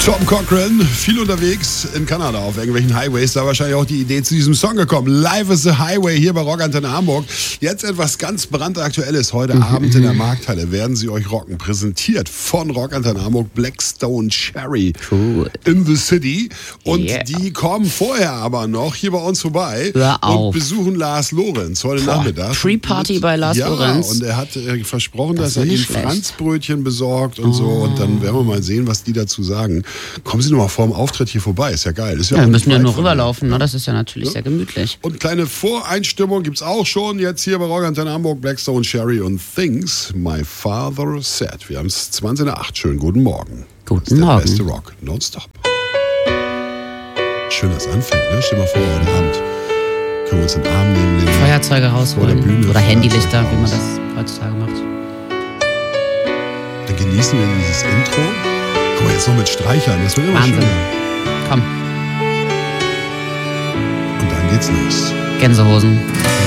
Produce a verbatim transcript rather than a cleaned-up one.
Tom Cochrane, viel unterwegs in Kanada auf irgendwelchen Highways, da wahrscheinlich auch die Idee zu diesem Song gekommen. Live is the Highway hier bei Rockantenne Hamburg. Jetzt etwas ganz brandaktuelles. Heute Abend in der Markthalle werden sie euch rocken. Präsentiert von Rockantenne Hamburg Blackstone Cherry cool. in the City. Und yeah. die kommen vorher aber noch hier bei uns vorbei Hör auf. und besuchen Lars Lorenz heute Boah, Nachmittag. Pre-Party bei Lars ja, Lorenz. Ja, und er hat äh, versprochen, das dass er ihnen Franzbrötchen besorgt und oh. so. Und dann werden wir mal sehen, was die dazu sagen. Kommen Sie noch mal vor dem Auftritt hier vorbei, ist ja geil. Ist ja, ja wir müssen ja nur rüberlaufen, ne? Das ist ja natürlich ja. sehr gemütlich. Und kleine Voreinstimmung gibt es auch schon jetzt hier bei Rockantenne Hamburg, Blackstone Cherry und Things My Father Said. Wir haben es zwanzig nach acht. Schönen guten Morgen. Guten das ist Morgen. Der beste Rock, nonstop. Schön, dass es anfängt, ne? Stell dir mal vor, heute Abend können wir uns in den Arm nehmen. nehmen Feuerzeuge rausholen. Bühne, oder Handylichter, wie man das heutzutage macht. Dann genießen wir dieses Intro. Guck mal, jetzt noch mit Streichern, das wird immer Wahnsinn. schöner. Komm. Und dann geht's los. Gänsehosen.